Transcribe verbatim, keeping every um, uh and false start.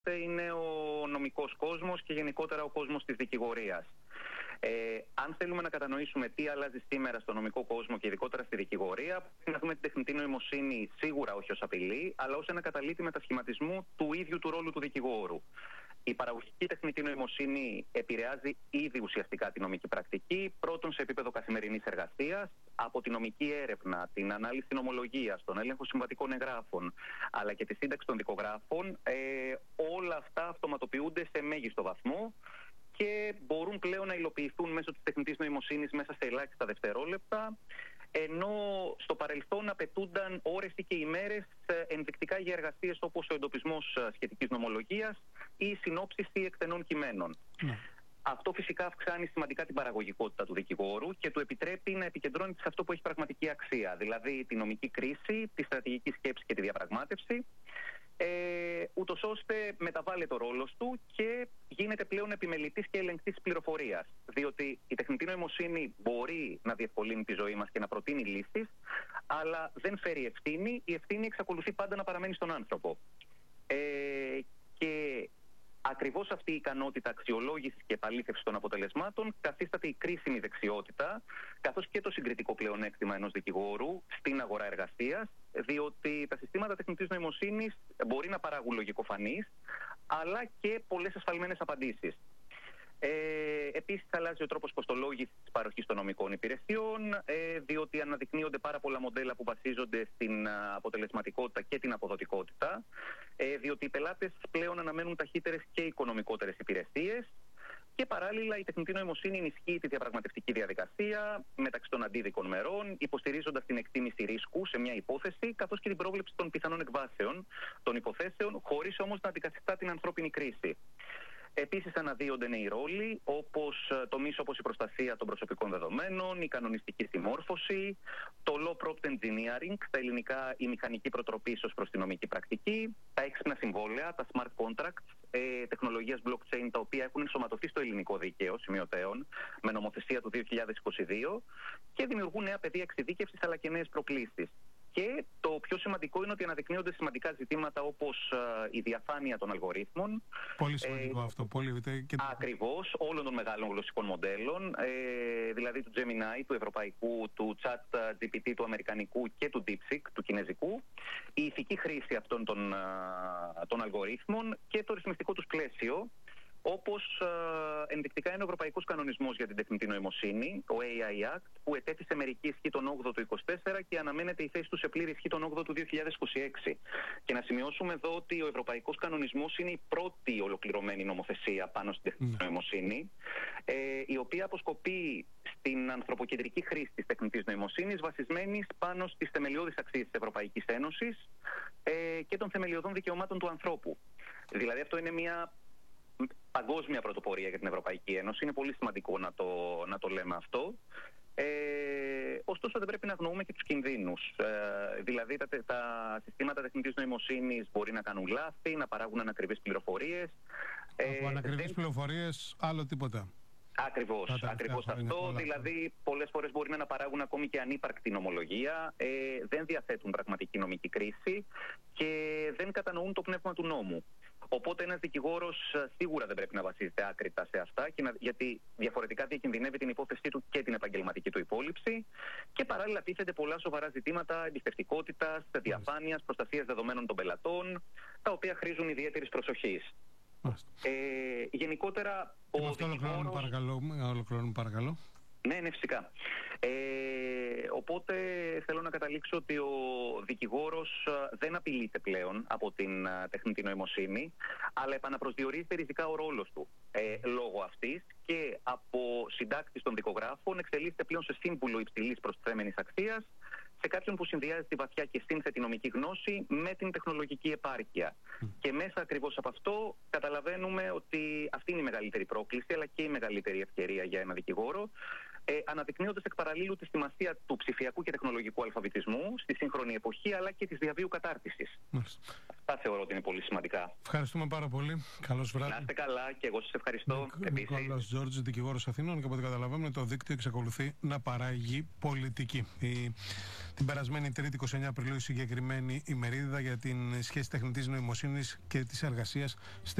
είναι ο νομικός κόσμος και γενικότερα ο κόσμος της δικηγορίας. Ε, αν θέλουμε να κατανοήσουμε τι αλλάζει σήμερα στο νομικό κόσμο και ειδικότερα στη δικηγορία, πρέπει να δούμε την τεχνητή νοημοσύνη σίγουρα όχι ως απειλή, αλλά ως ένα καταλήτη μετασχηματισμού του ίδιου του ρόλου του δικηγόρου. Η παραγωγική τεχνητή νοημοσύνη επηρεάζει ήδη ουσιαστικά τη νομική πρακτική, πρώτον σε επίπεδο καθημερινής εργασίας, από τη νομική έρευνα, την ανάλυση νομολογίας, τον έλεγχο συμβατικών εγγράφων, αλλά και τη σύνταξη των δικογράφων. Ε, όλα αυτά αυτοματοποιούνται σε μέγιστο βαθμό και μπορούν πλέον να υλοποιηθούν μέσω της τεχνητής νοημοσύνης μέσα σε ελάχιστα δευτερόλεπτα, ενώ στο παρελθόν απαιτούνταν ώρες ή και ημέρες ενδεικτικά για εργασίες όπως ο εντοπισμός σχετικής νομολογίας ή η συνόψιση εκτενών κειμένων. Ναι. Αυτό φυσικά αυξάνει σημαντικά την παραγωγικότητα του δικηγόρου και του επιτρέπει να επικεντρώνεται σε αυτό που έχει πραγματική αξία, δηλαδή τη νομική κρίση, τη στρατηγική σκέψη και τη διαπραγμάτευση, ε, ούτως ώστε μεταβάλλεται ο ρόλος του και γίνεται πλέον επιμελητής και ελεγκτής της πληροφορίας. Διότι η τεχνητή νοημοσύνη μπορεί να διευκολύνει τη ζωή μας και να προτείνει λύσεις, αλλά δεν φέρει ευθύνη. Η ευθύνη εξακολουθεί πάντα να παραμένει στον άνθρωπο. Ε, και ακριβώς αυτή η ικανότητα αξιολόγησης και επαλήθευσης των αποτελεσμάτων καθίσταται η κρίσιμη δεξιότητα, καθώς και το συγκριτικό πλεονέκτημα ενός δικηγόρου στην αγορά εργασίας, διότι τα συστήματα τεχνητής νοημοσύνης μπορεί να παράγουν λογικοφανείς, αλλά και πολλές ασφαλμένες απαντήσεις. Ε, επίσης αλλάζει ο τρόπος κοστολόγησης της παροχής των νομικών υπηρεσιών, ε, διότι αναδεικνύονται πάρα πολλά μοντέλα που βασίζονται στην αποτελεσματικότητα και την αποδοτικότητα, ε, διότι οι πελάτες πλέον αναμένουν ταχύτερες και οικονομικότερες υπηρεσίες και παράλληλα η τεχνητή νοημοσύνη ενισχύει τη διαπραγματευτική διαδικασία μεταξύ των αντίδικων μερών, υποστηρίζοντας την εκτίμηση ρίσκου σε μια υπόθεση, καθώς και την πρόβλεψη των πιθανών εκβάσεων των υποθέσεων, χωρίς όμως να αντικαθιστά την ανθρώπινη κρίση. Επίσης αναδύονται νέοι ρόλοι, όπως τομείς όπως η προστασία των προσωπικών δεδομένων, η κανονιστική συμμόρφωση, το law prompt engineering, τα ελληνικά η μηχανική προτροπή ως προς τη νομική πρακτική, τα έξυπνα συμβόλαια, τα smart contracts, ε, τεχνολογίας blockchain, τα οποία έχουν ενσωματωθεί στο ελληνικό δίκαιο σημειωτέων με νομοθεσία του δύο χιλιάδες είκοσι δύο και δημιουργούν νέα πεδία εξειδίκευσης αλλά και νέες προκλήσεις. Και το πιο σημαντικό είναι ότι αναδεικνύονται σημαντικά ζητήματα όπως uh, η διαφάνεια των αλγορίθμων. Πολύ σημαντικό ε, αυτό. Πολύ... Και... Ακριβώς, όλων των μεγάλων γλωσσικών μοντέλων, ε, δηλαδή του Gemini, του ευρωπαϊκού, του ChatGPT, του αμερικανικού και του DeepSeek, του κινέζικου, η ηθική χρήση αυτών των, uh, των αλγορίθμων και το ρυθμιστικό τους πλαίσιο, όπως ε, ενδεικτικά είναι ο Ευρωπαϊκός Κανονισμός για την Τεχνητή Νοημοσύνη, ο έι άι Act, που ετέθησε μερική ισχύ τον όγδοο του είκοσι τέσσερα και αναμένεται η θέση του σε πλήρη ισχύ τον όγδοο του δύο χιλιάδες είκοσι έξι. Και να σημειώσουμε εδώ ότι ο Ευρωπαϊκός Κανονισμός είναι η πρώτη ολοκληρωμένη νομοθεσία πάνω στην τεχνητή mm. νοημοσύνη, ε, η οποία αποσκοπεί στην ανθρωποκεντρική χρήση της τεχνητής νοημοσύνης, βασισμένη πάνω στις θεμελιώδεις αξίες της Ευρωπαϊκής Ένωσης ε, και των θεμελιωδών δικαιωμάτων του ανθρώπου. Δηλαδή αυτό είναι μια παγκόσμια πρωτοπορία για την Ευρωπαϊκή Ένωση. Είναι πολύ σημαντικό να το, να το λέμε αυτό. Ε, ωστόσο δεν πρέπει να αγνοούμε και τους κινδύνους. Ε, δηλαδή τα, τα συστήματα τεχνητής νοημοσύνης μπορεί να κάνουν λάθη, να παράγουν ανακριβείς πληροφορίες. Από ε, ανακριβείς δεν... πληροφορίες άλλο τίποτα. Ακριβώς, ακριβώς αυτό. Δηλαδή πολλές φορές μπορεί να αναπαράγουν ακόμη και ανύπαρκτη νομολογία, ε, δεν διαθέτουν πραγματική νομική κρίση και δεν κατανοούν το πνεύμα του νόμου. Οπότε ένας δικηγόρος σίγουρα δεν πρέπει να βασίζεται άκρητα σε αυτά, και να, γιατί διαφορετικά διακινδυνεύει την υπόθεσή του και την επαγγελματική του υπόλοιψη και παράλληλα τίθενται πολλά σοβαρά ζητήματα εμπιστευτικότητας, διαφάνειας, προστασίας δεδομένων των πελατών, τα οποία χρήζουν ιδιαίτερης προσοχής. Ε, γενικότερα και ο αυτό δικηγόρος... ολοκληρώνουμε παρακαλώ, ολοκληρώνουμε παρακαλώ. Ναι, ναι, φυσικά. Ε, οπότε θέλω να καταλήξω ότι ο δικηγόρος δεν απειλείται πλέον από την τεχνητή νοημοσύνη, αλλά επαναπροσδιορίζεται ριζικά ο ρόλος του ε, λόγω αυτής και από συντάκτης των δικογράφων εξελίσσεται πλέον σε σύμβουλο υψηλής προστιθέμενης αξίας, σε κάποιον που συνδυάζει τη βαθιά και σύνθετη νομική γνώση με την τεχνολογική επάρκεια. Mm. Και μέσα ακριβώς από αυτό καταλαβαίνουμε ότι αυτή είναι η μεγαλύτερη πρόκληση, αλλά και η μεγαλύτερη ευκαιρία για ένα δικηγόρο, ε, αναδεικνύοντας εκ παραλλήλου τη σημασία του ψηφιακού και τεχνολογικού αλφαβητισμού στη σύγχρονη εποχή, αλλά και της διαβίου κατάρτισης. Αυτά θεωρώ ότι είναι πολύ σημαντικά. Ευχαριστούμε πάρα πολύ. Καλώς βράδυ. Να είστε καλά και εγώ σας ευχαριστώ. Νικόλαος Τζόρτζης, δικηγόρος Αθηνών, και από ό,τι καταλαβαίνουμε το δίκτυο εξακολουθεί να παράγει πολιτική. Η, την περασμένη Τρίτη, είκοσι εννέα Απριλίου, η συγκεκριμένη ημερίδα για την σχέση τεχνητής νοημοσύνης και της εργασίας